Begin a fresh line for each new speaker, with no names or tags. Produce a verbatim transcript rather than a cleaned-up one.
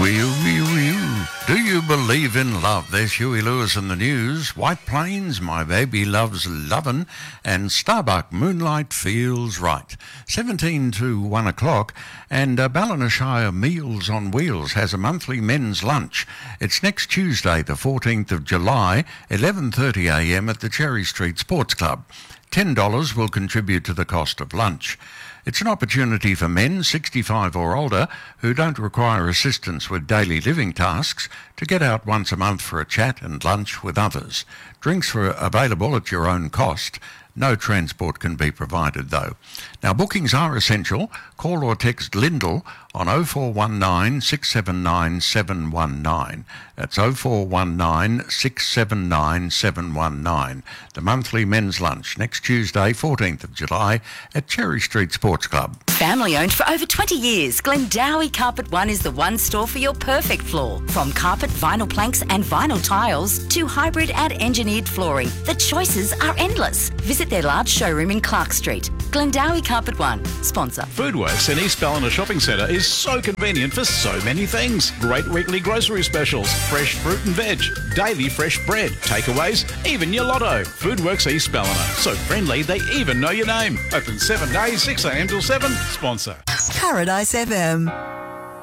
Wee-oo, wee-oo, wee-oo. Do you believe in love? There's Huey Lewis in the news. White Plains, My Baby Loves Lovin', and Starbuck, Moonlight Feels Right. seventeen to one o'clock, and uh, Ballinashire Meals on Wheels has a monthly men's lunch. It's next Tuesday, the fourteenth of July, eleven thirty a m at the Cherry Street Sports Club. ten dollars will contribute to the cost of lunch. It's an opportunity for men sixty-five or older who don't require assistance with daily living tasks to get out once a month for a chat and lunch with others. Drinks are available at your own cost. No transport can be provided, though. Now, bookings are essential. Call or text Lyndall on oh four one nine, six seven nine, seven one nine. That's oh four one nine, six seven nine, seven one nine. The monthly men's lunch next Tuesday, fourteenth of July at Cherry Street Sports Club.
Family owned for over twenty years, Glendowie Carpet One is the one store for your perfect floor. From carpet, vinyl planks and vinyl tiles to hybrid and engineered flooring, the choices are endless. Visit their large showroom in Clark Street. Glendowie Carpet One, sponsor.
Foodworks in East Ballina Shopping Centre is so convenient for so many things. Great weekly grocery specials, fresh fruit and veg, daily fresh bread, takeaways, even your lotto. Foodworks East Ballina, so friendly they even know your name. Open seven days, six a m till seven. Sponsor.
Paradise F M.